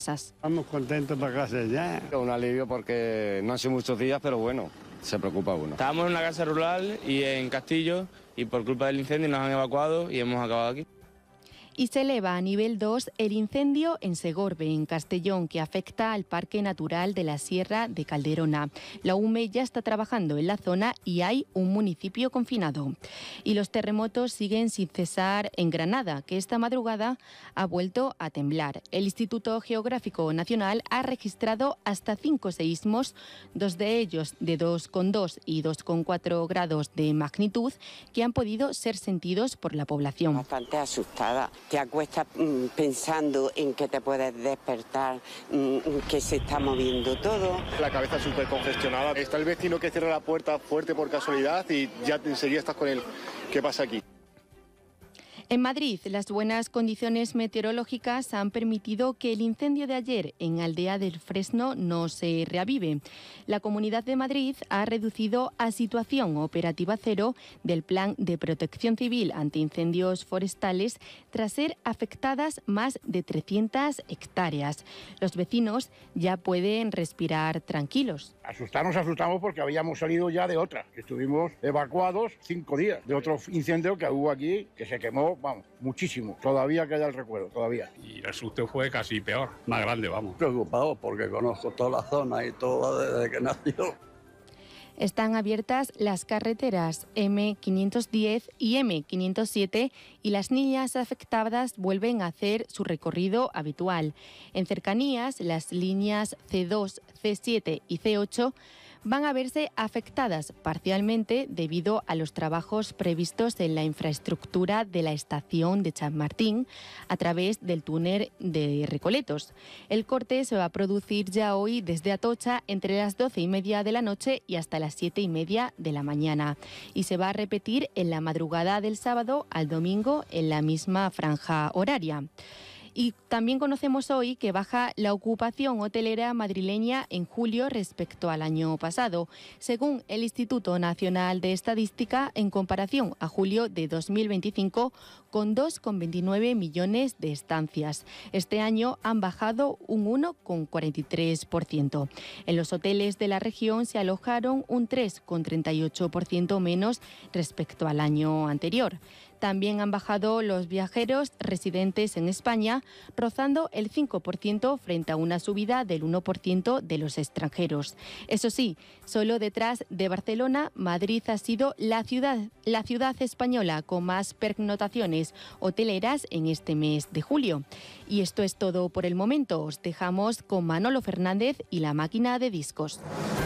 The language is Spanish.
Estamos contentos para casa ya. Un alivio porque no han sido muchos días, pero bueno, se preocupa uno. Estábamos en una casa rural y en Castillo y por culpa del incendio nos han evacuado y hemos acabado aquí. Y se eleva a nivel 2 el incendio en Segorbe, en Castellón, que afecta al Parque Natural de la Sierra de Calderona. La UME ya está trabajando en la zona y hay un municipio confinado. Y los terremotos siguen sin cesar en Granada, que esta madrugada ha vuelto a temblar. El Instituto Geográfico Nacional ha registrado hasta 5 seísmos, 2 de ellos de 2,2 y 2,4 grados de magnitud, que han podido ser sentidos por la población. Bastante asustada. Te acuestas pensando en que te puedes despertar, que se está moviendo todo. La cabeza súper congestionada. Está el vecino que cierra la puerta fuerte por casualidad y ya enseguida estás con él. ¿Qué pasa aquí? En Madrid, las buenas condiciones meteorológicas han permitido que el incendio de ayer en Aldea del Fresno no se reavive. La Comunidad de Madrid ha reducido a situación operativa cero del Plan de Protección Civil ante incendios forestales tras ser afectadas más de 300 hectáreas. Los vecinos ya pueden respirar tranquilos. Asustamos porque habíamos salido ya de otra. Estuvimos evacuados 5 días de otro incendio que hubo aquí, que se quemó, vamos, muchísimo. Todavía queda el recuerdo, todavía. Y el susto fue casi peor, más grande, vamos. Preocupado porque conozco toda la zona y todo desde que nació. Están abiertas las carreteras M510 y M507 y las líneas afectadas vuelven a hacer su recorrido habitual. En cercanías, las líneas C2, C7 y C8 van a verse afectadas parcialmente debido a los trabajos previstos en la infraestructura de la estación de Chamartín a través del túnel de Recoletos. El corte se va a producir ya hoy desde Atocha entre las 12:30 de la noche y hasta las 7:30 de la mañana y se va a repetir en la madrugada del sábado al domingo en la misma franja horaria. Y también conocemos hoy que baja la ocupación hotelera madrileña en julio respecto al año pasado, según el Instituto Nacional de Estadística, en comparación a julio de 2025, con 2,29 millones de estancias. Este año han bajado un 1,43%. En los hoteles de la región se alojaron un 3,38% menos respecto al año anterior. También han bajado los viajeros residentes en España, rozando el 5% frente a una subida del 1% de los extranjeros. Eso sí, solo detrás de Barcelona, Madrid ha sido la ciudad española con más pernoctaciones hoteleras en este mes de julio. Y esto es todo por el momento. Os dejamos con Manolo Fernández y la máquina de discos.